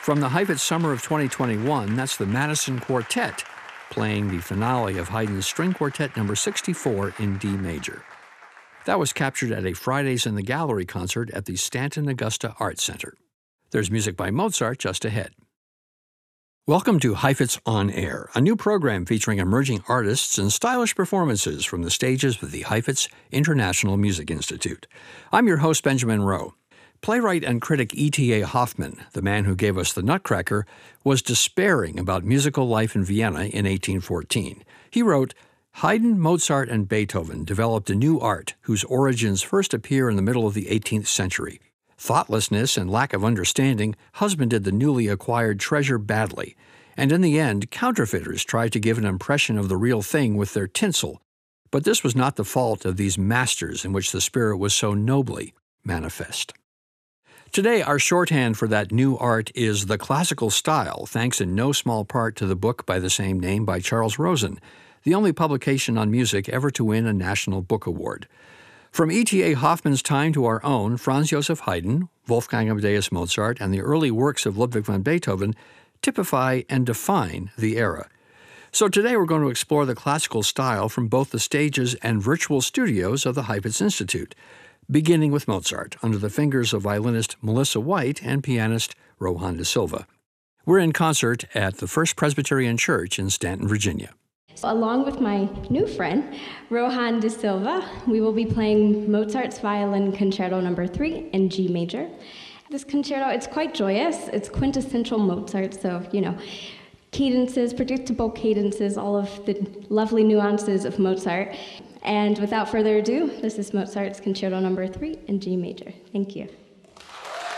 From the Heifetz Summer of 2021, that's the Madison Quartet, playing the finale of Haydn's String Quartet No. 64 in D major. That was captured at a Fridays in the Gallery concert at the Stanton Augusta Arts Center. There's music by Mozart just ahead. Welcome to Heifetz On Air, a new program featuring emerging artists and stylish performances from the stages of the Heifetz International Music Institute. I'm your host, Benjamin Rowe. Playwright and critic E.T.A. Hoffmann, the man who gave us the Nutcracker, was despairing about musical life in Vienna in 1814. He wrote, "Haydn, Mozart, and Beethoven developed a new art whose origins first appear in the middle of the 18th century. Thoughtlessness and lack of understanding husbanded the newly acquired treasure badly, and in the end, counterfeiters tried to give an impression of the real thing with their tinsel. But this was not the fault of these masters in which the spirit was so nobly manifest." Today, our shorthand for that new art is the classical style, thanks in no small part to the book by the same name by Charles Rosen, the only publication on music ever to win a National Book Award. From E.T.A. Hoffmann's time to our own, Franz Joseph Haydn, Wolfgang Amadeus Mozart, and the early works of Ludwig van Beethoven typify and define the era. So today we're going to explore the classical style from both the stages and virtual studios of the Heifetz Institute, beginning with Mozart, under the fingers of violinist Melissa White and pianist Rohan de Silva. We're in concert at the First Presbyterian Church in Stanton, Virginia. Along with my new friend, Rohan de Silva, we will be playing Mozart's Violin Concerto No. 3 in G major. This concerto, it's quite joyous. It's quintessential Mozart, so, cadences, predictable cadences, all of the lovely nuances of Mozart. And without further ado, this is Mozart's Concerto No. 3 in G major. Thank you.